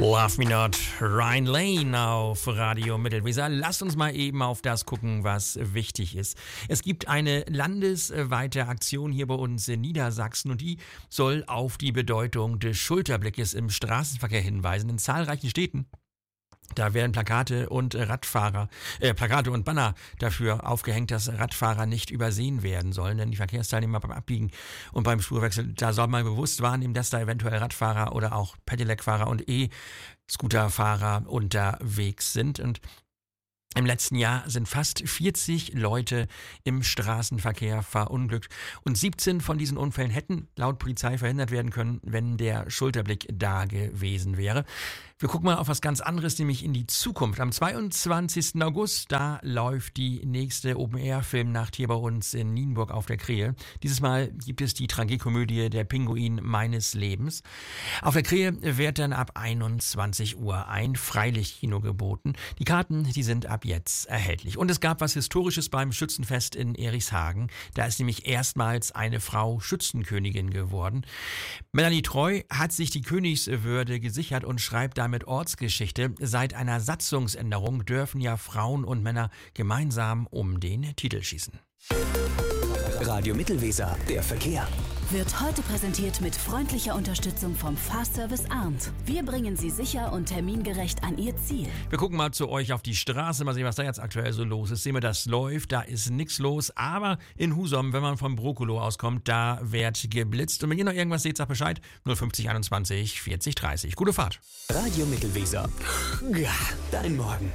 Love Me Not, Ryan Lane auf Radio Mittelweser. Lasst uns mal eben auf das gucken, was wichtig ist. Es gibt eine landesweite Aktion hier bei uns in Niedersachsen und die soll auf die Bedeutung des Schulterblickes im Straßenverkehr hinweisen. In zahlreichen Städten da werden Plakate und Banner dafür aufgehängt, dass Radfahrer nicht übersehen werden sollen, denn die Verkehrsteilnehmer beim Abbiegen und beim Spurwechsel, da soll man bewusst wahrnehmen, dass da eventuell Radfahrer oder auch Pedelec-Fahrer und E-Scooter-Fahrer unterwegs sind. Und im letzten Jahr sind fast 40 Leute im Straßenverkehr verunglückt und 17 von diesen Unfällen hätten laut Polizei verhindert werden können, wenn der Schulterblick da gewesen wäre. Wir gucken mal auf was ganz anderes, nämlich in die Zukunft. Am 22. August, da läuft die nächste Open-Air-Filmnacht hier bei uns in Nienburg auf der Krähe. Dieses Mal gibt es die Tragikomödie Der Pinguin meines Lebens. Auf der Krähe wird dann ab 21 Uhr ein Freilichtkino geboten. Die Karten, die sind ab jetzt erhältlich. Und es gab was Historisches beim Schützenfest in Erichshagen. Da ist nämlich erstmals eine Frau Schützenkönigin geworden. Melanie Treu hat sich die Königswürde gesichert und schreibt damit Ortsgeschichte. Seit einer Satzungsänderung dürfen ja Frauen und Männer gemeinsam um den Titel schießen. Radio Mittelweser, der Verkehr. Wird heute präsentiert mit freundlicher Unterstützung vom Fahrservice Arndt. Wir bringen Sie sicher und termingerecht an Ihr Ziel. Wir gucken mal zu euch auf die Straße, mal sehen, was da jetzt aktuell so los ist. Sehen wir, das läuft, da ist nichts los. Aber in Husum, wenn man vom Brokkolo auskommt, da wird geblitzt. Und wenn ihr noch irgendwas seht, sagt Bescheid. 050 21 40 30. Gute Fahrt. Radio Mittelweser. Ja, dein Morgen.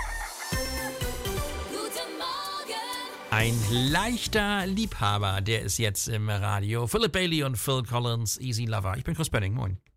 Ein leichter Liebhaber, der ist jetzt im Radio. Philip Bailey und Phil Collins, Easy Lover. Ich bin Chris Benning, moin.